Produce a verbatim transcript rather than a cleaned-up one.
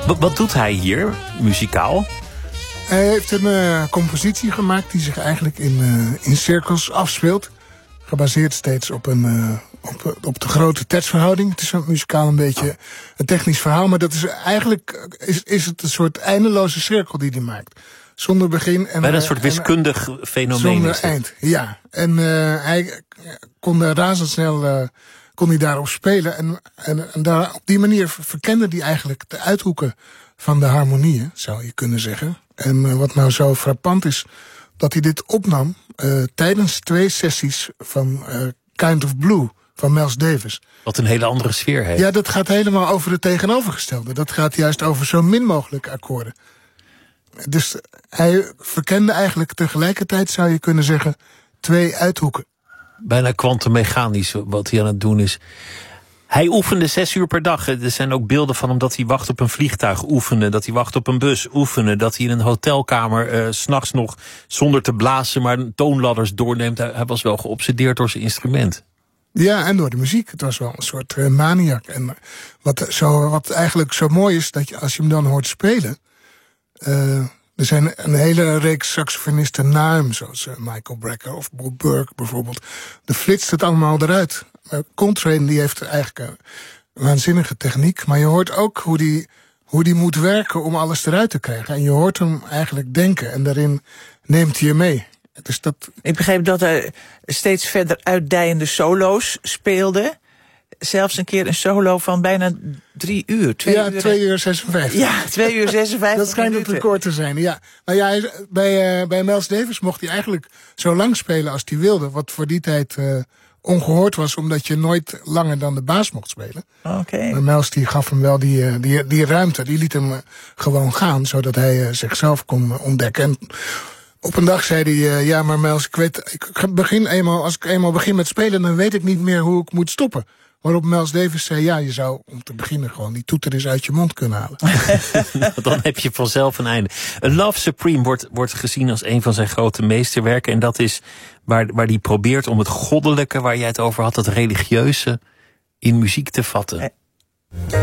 Wat, wat doet hij hier, muzikaal? Hij heeft een uh, compositie gemaakt die zich eigenlijk in, uh, in cirkels afspeelt. Gebaseerd steeds op, een, uh, op, op de grote tijdsverhouding. Het is een muzikaal een beetje een technisch verhaal. Maar dat is eigenlijk is, is het een soort eindeloze cirkel die hij maakt. Zonder begin en... Bijna een soort wiskundig en, fenomeen. Zonder eind, ja. En uh, hij kon uh, razendsnel uh, kon hij daarop spelen. En, en, en daar, op die manier verkende hij eigenlijk de uithoeken van de harmonieën, zou je kunnen zeggen. En uh, wat nou zo frappant is, dat hij dit opnam uh, tijdens twee sessies van uh, Kind of Blue van Miles Davis. Wat een hele andere sfeer heeft. Ja, dat gaat helemaal over het tegenovergestelde. Dat gaat juist over zo min mogelijk akkoorden. Dus hij verkende eigenlijk tegelijkertijd, zou je kunnen zeggen, twee uithoeken. Bijna kwantummechanisch wat hij aan het doen is. Hij oefende zes uur per dag. Er zijn ook beelden van hem dat hij wacht op een vliegtuig oefenen. Dat hij wacht op een bus oefenen. Dat hij in een hotelkamer uh, 's nachts nog zonder te blazen maar toonladders doorneemt. Hij, hij was wel geobsedeerd door zijn instrument. Ja, en door de muziek. Het was wel een soort uh, maniak. En wat, zo, wat eigenlijk zo mooi is, dat je, als je hem dan hoort spelen... Uh, er zijn een hele reeks saxofonisten na hem, zoals uh, Michael Brecker of Bob Burke bijvoorbeeld. Er flitst het allemaal eruit. Uh, Coltrane die heeft eigenlijk een waanzinnige techniek, maar je hoort ook hoe die, hoe die moet werken om alles eruit te krijgen. En je hoort hem eigenlijk denken en daarin neemt hij je mee. Dus dat... Ik begreep dat hij steeds verder uitdijende solo's speelde. Zelfs een keer een solo van bijna drie uur. Twee ja, uur twee uur zesenvijftig. Ja, twee uur zesenvijftig. Dat schijnt het record te zijn, ja. Nou ja, hij, bij, uh, bij Miles Davis mocht hij eigenlijk zo lang spelen als hij wilde. Wat voor die tijd uh, ongehoord was, omdat je nooit langer dan de baas mocht spelen. Oké. Okay. Maar Miles die gaf hem wel die, uh, die, die ruimte, die liet hem uh, gewoon gaan, zodat hij uh, zichzelf kon uh, ontdekken. En op een dag zei hij, uh, ja maar Miles, ik weet, ik begin eenmaal, als ik eenmaal begin met spelen, dan weet ik niet meer hoe ik moet stoppen. Waarop Miles Davis zei, ja, je zou om te beginnen gewoon die toeter eens uit je mond kunnen halen. Dan heb je vanzelf een einde. Love Supreme wordt, wordt gezien als een van zijn grote meesterwerken. En dat is waar, waar hij probeert om het goddelijke, waar jij het over had, dat religieuze, in muziek te vatten.